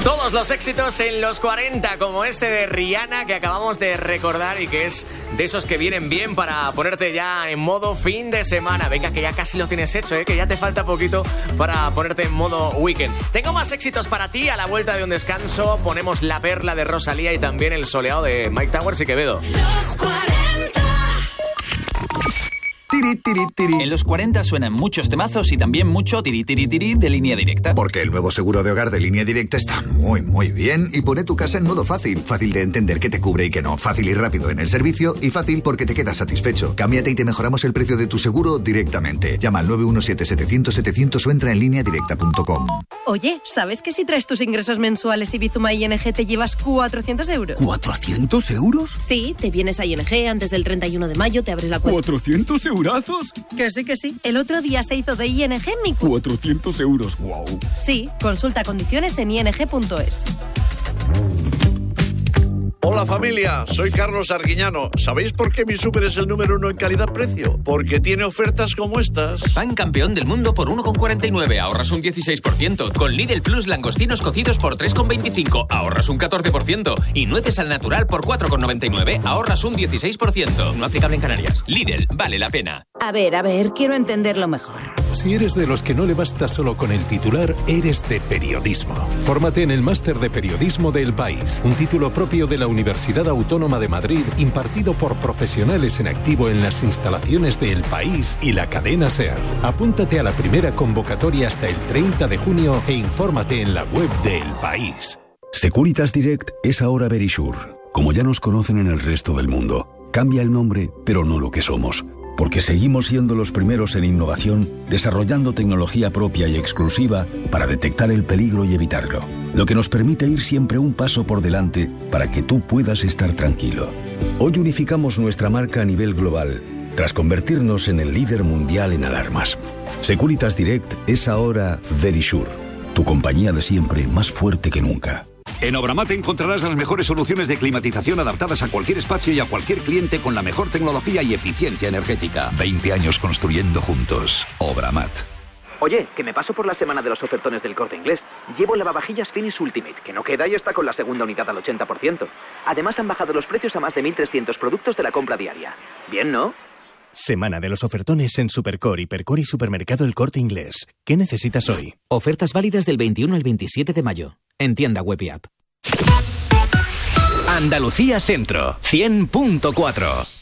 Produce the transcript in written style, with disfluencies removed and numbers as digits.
Todos los éxitos en los 40, como este de Rihanna que acabamos de recordar y que es de esos que vienen bien para ponerte ya en modo fin de semana. Venga, que ya casi lo tienes hecho, que ya te falta poquito para ponerte en modo weekend. Tengo más éxitos para ti. A la vuelta de un descanso ponemos La Perla de Rosalía y también El Soleado de Mike Towers y Quevedo. Los 40. Tiri, tiri, tiri. En los 40 suenan muchos temazos y también mucho tiri, tiri, tiri de Línea Directa. Porque el nuevo seguro de hogar de Línea Directa está muy, muy bien y pone tu casa en modo fácil. Fácil de entender qué te cubre y qué no. Fácil y rápido en el servicio y fácil porque te quedas satisfecho. Cámbiate y te mejoramos el precio de tu seguro directamente. Llama al 917-700-700 o entra en lineadirecta.com. Oye, ¿sabes que si traes tus ingresos mensuales y Bizuma ING te llevas 400 euros? ¿400 euros? Sí, te vienes a ING antes del 31 de mayo, te abres la cuenta. ¿400 eurazos? Que sí. El otro día se hizo de ING mi cuenta. 400 euros, wow. Sí, consulta condiciones en ing.es. Hola familia, soy Carlos Arguiñano. ¿Sabéis por qué mi súper es el número 1 en calidad-precio? Porque tiene ofertas como estas. Pan campeón del mundo por 1,49, ahorras un 16%. Con Lidl Plus langostinos cocidos por 3,25, ahorras un 14%. Y nueces al natural por 4,99, ahorras un 16%. No aplicable en Canarias. Lidl, vale la pena. A ver, quiero entenderlo mejor. Si eres de los que no le basta solo con el titular, eres de periodismo. Fórmate en el Máster de Periodismo de El País, un título propio de la Universidad Autónoma de Madrid, impartido por profesionales en activo en las instalaciones de El País y la cadena SER. Apúntate a la primera convocatoria hasta el 30 de junio e infórmate en la web de El País. Securitas Direct es ahora Verisure. Como ya nos conocen en el resto del mundo, cambia el nombre, pero no lo que somos. Porque seguimos siendo los primeros en innovación, desarrollando tecnología propia y exclusiva para detectar el peligro y evitarlo. Lo que nos permite ir siempre un paso por delante para que tú puedas estar tranquilo. Hoy unificamos nuestra marca a nivel global, tras convertirnos en el líder mundial en alarmas. Securitas Direct es ahora Verisure, tu compañía de siempre más fuerte que nunca. En Obramat encontrarás las mejores soluciones de climatización adaptadas a cualquier espacio y a cualquier cliente con la mejor tecnología y eficiencia energética. 20 años construyendo juntos. Obramat. Oye, que me paso por la semana de los ofertones del Corte Inglés. Llevo lavavajillas Finish Ultimate, que no queda y está con la segunda unidad al 80%. Además han bajado los precios a más de 1.300 productos de la compra diaria. Bien, ¿no? Semana de los ofertones en Supercore, Hipercore y Supermercado El Corte Inglés. ¿Qué necesitas hoy? Ofertas válidas del 21 al 27 de mayo. En tienda web y app. Andalucía Centro, 100.4.